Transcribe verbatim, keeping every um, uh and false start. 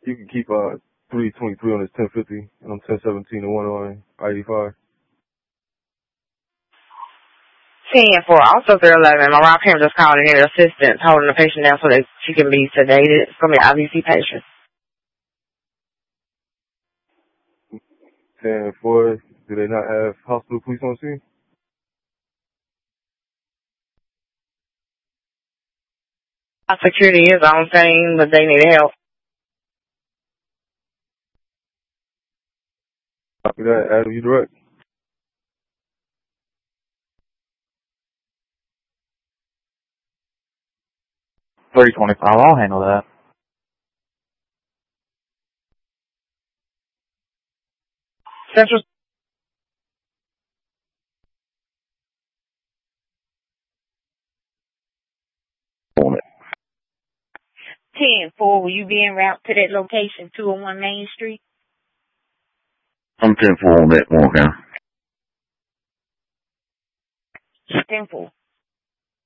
You can keep uh three twenty-three on this ten fifty and I'm ten seventeen to one on I eighty-five. ten four, also three eleven. My rock parent just called and needed assistance holding the patient down so that she can be sedated. It's going to be an I V C patient. ten four, do they not have hospital police on scene? Security is on scene, but they need help. Copy that. Adam, you direct. three twenty-five, I'll handle that. Central. On it. ten four, will you be en route to that location, two oh one Main Street? I'm ten four on that one, okay. ten four.